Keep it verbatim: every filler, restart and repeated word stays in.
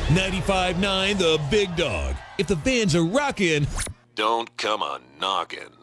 ninety-five point nine The Big Dog. If the fans are rockin', don't come on knockin'.